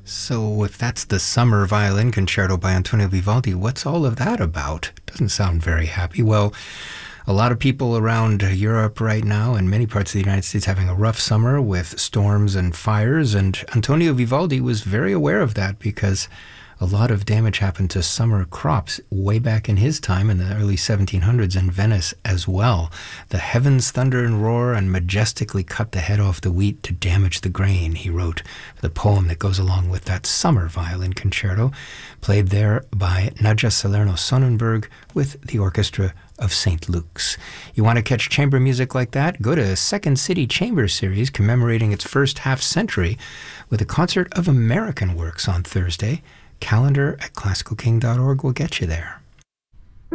So, if that's the Summer Violin Concerto by Antonio Vivaldi, what's all of that about? Doesn't sound very happy. Well, a lot of people around Europe right now and many parts of the United States having a rough summer with storms and fires, and Antonio Vivaldi was very aware of that because a lot of damage happened to summer crops way back in his time in the early 1700s in Venice as well. The heavens thunder and roar and majestically cut the head off the wheat to damage the grain, he wrote, the poem that goes along with that Summer Violin Concerto, played there by Nadja Salerno-Sonnenberg with the Orchestra of St. Luke's. You want to catch chamber music like that? Go to Second City Chamber Series commemorating its first half-century with a concert of American works on Thursday. Calendar at classicalking.org will get you there.